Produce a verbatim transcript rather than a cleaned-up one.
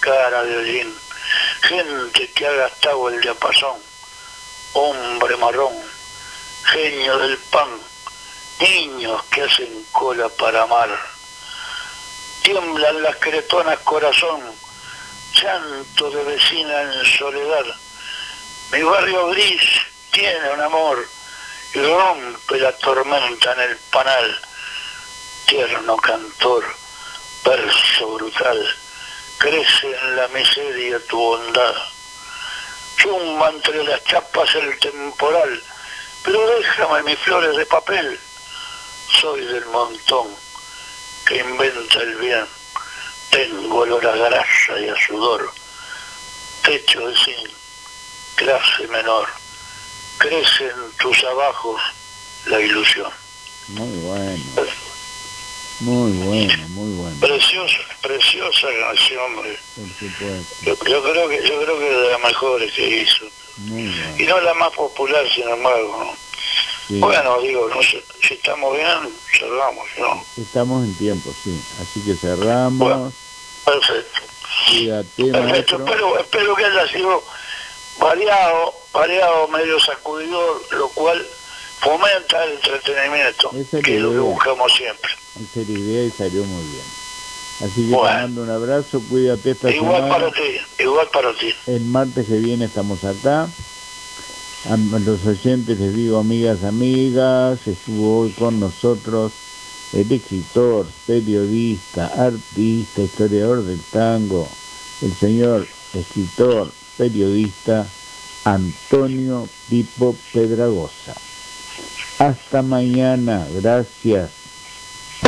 cara de hollín, gente que ha gastado el diapasón, hombre marrón, genio del pan, niños que hacen cola para amar. Tiemblan las cretonas corazón, llanto de vecina en soledad. Mi barrio gris tiene un amor y rompe la tormenta en el panal. Tierno cantor, verso brutal, crece en la miseria tu bondad. Zumba entre las chapas el temporal, pero déjame mis flores de papel. Soy del montón que inventa el bien, tengo olor a grasa y a sudor. Techo de zinc, clase menor, crece en tus abajos la ilusión. Muy bueno, muy bueno, muy bueno. Preciosa, preciosa canción, hombre. Por supuesto. Yo, yo creo que yo creo que es de las mejores que hizo. Muy bueno. Y no la más popular, sin embargo, ¿no? Sí. Bueno, digo, no sé, si estamos bien, cerramos, ¿no? Estamos en tiempo, sí. Así que cerramos. Bueno, perfecto. Cuídate, Perfecto, maestro. espero, espero que haya sido variado, variado, medio sacudidor, lo cual fomenta el entretenimiento, Esa es que es la lo que idea. buscamos siempre. Esa es la idea y salió muy bien. Así que Bueno. te mando un abrazo, cuídate esta Igual semana. para ti, igual para ti. El martes que viene estamos acá. A los oyentes les digo, amigas, amigas, estuvo hoy con nosotros el escritor, periodista, artista, historiador del tango, el señor escritor, periodista Antonio Pipo Pedragosa. Hasta mañana, gracias.